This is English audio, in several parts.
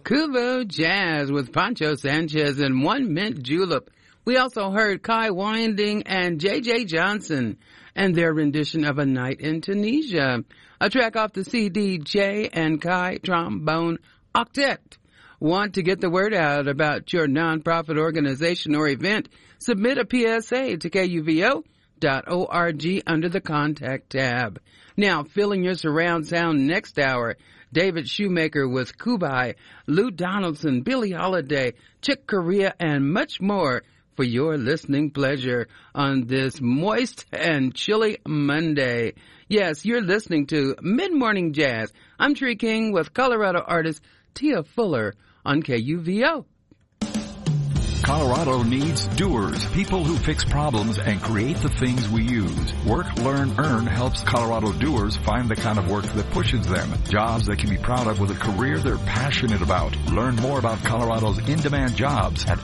Kuvo Jazz with Pancho Sanchez and One Mint Julep. We also heard Kai Winding and J.J. Johnson and their rendition of A Night in Tunisia, a track off the CD J and Kai Trombone Octet. Want to get the word out about your nonprofit organization or event? Submit a PSA to KUVO.org under the Contact tab. Now, filling your surround sound next hour, David Shoemaker with Kubai, Lou Donaldson, Billie Holiday, Chick Corea, and much more for your listening pleasure on this moist and chilly Monday. Yes, you're listening to Mid-Morning Jazz. I'm Tree King with Colorado artist Tia Fuller on KUVO. Colorado needs doers, people who fix problems and create the things we use. Work, Learn, Earn helps Colorado doers find the kind of work that pushes them. Jobs they can be proud of with a career they're passionate about. Learn more about Colorado's in-demand jobs at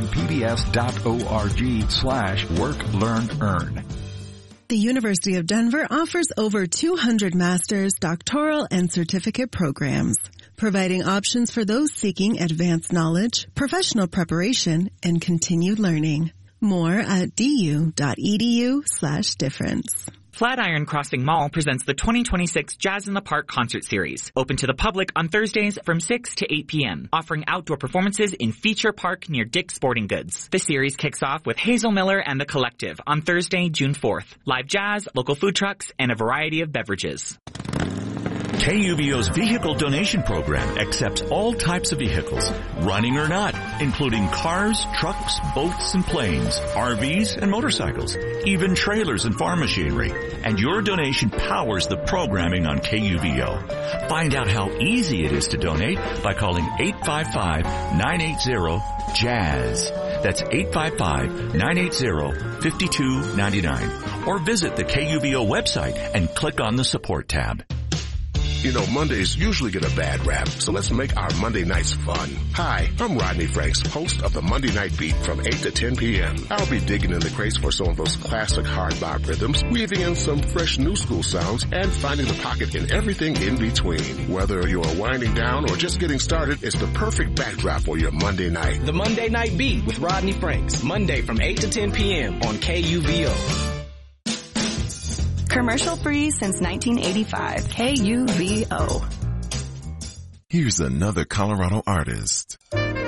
rmpbs.org/Work, Learn, Earn. The University of Denver offers over 200 master's, doctoral, and certificate programs, providing options for those seeking advanced knowledge, professional preparation, and continued learning. More at du.edu/difference. Flatiron Crossing Mall presents the 2026 Jazz in the Park concert series, open to the public on Thursdays from 6 to 8 p.m., offering outdoor performances in Feature Park near Dick's Sporting Goods. The series kicks off with Hazel Miller and the Collective on Thursday, June 4th. Live jazz, local food trucks, and a variety of beverages. KUVO's vehicle donation program accepts all types of vehicles, running or not, including cars, trucks, boats, and planes, RVs, and motorcycles, even trailers and farm machinery. And your donation powers the programming on KUVO. Find out how easy it is to donate by calling 855-980-JAZZ. That's 855-980-5299. Or visit the KUVO website and click on the support tab. You know, Mondays usually get a bad rap, so let's make our Monday nights fun. Hi, I'm Rodney Franks, host of the Monday Night Beat from 8 to 10 p.m. I'll be digging in the crates for some of those classic hard bop rhythms, weaving in some fresh new school sounds, and finding the pocket in everything in between. Whether you're winding down or just getting started, it's the perfect backdrop for your Monday night. The Monday Night Beat with Rodney Franks, Monday from 8 to 10 p.m. on KUVO. Commercial free since 1985. KUVO. Here's another Colorado artist.